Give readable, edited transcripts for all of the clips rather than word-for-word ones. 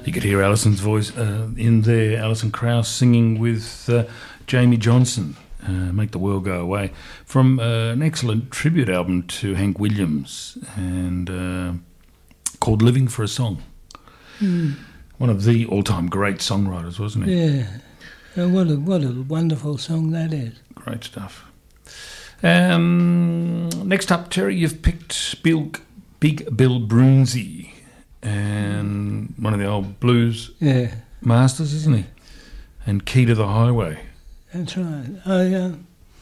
You could hear Alison's voice in there, Alison Krauss singing with Jamie Johnson, Make the World Go Away, from an excellent tribute album to Hank Williams and called Living for a Song. One of the all-time great songwriters, wasn't he? Yeah. What a wonderful song that is. Great stuff. Next up, Terry, you've picked Big Bill Broonzy, and one of the old blues masters, isn't he? And Key to the Highway. That's right.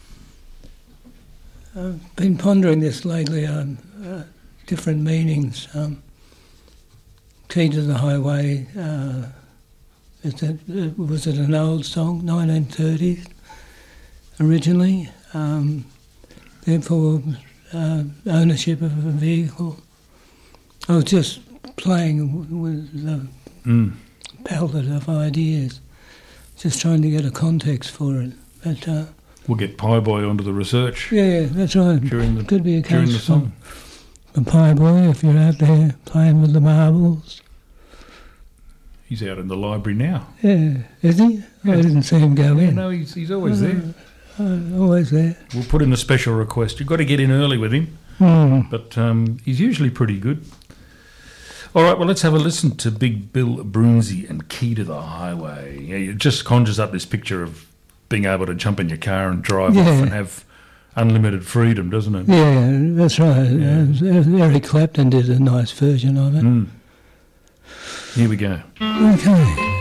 I've been pondering this lately on different meanings. Key to the Highway, was it an old song, 1930s originally? Therefore, ownership of a vehicle. I was just playing with the palette of ideas, just trying to get a context for it. But we'll get Pie Boy onto the research. Yeah, that's right. Could be a during case the song. For Pie Boy, if you're out there playing with the marbles. He's out in the library now. Yeah, is he? Yeah. I didn't see him go in. No, he's always there. Always there. We'll put in a special request. You've got to get in early with him. But he's usually pretty good. All right, well, let's have a listen to Big Bill Broonzy and Key to the Highway. Yeah, it just conjures up this picture of being able to jump in your car and drive off and have unlimited freedom, doesn't it? Yeah, that's right. Yeah. Eric Clapton did a nice version of it. Here we go. Okay.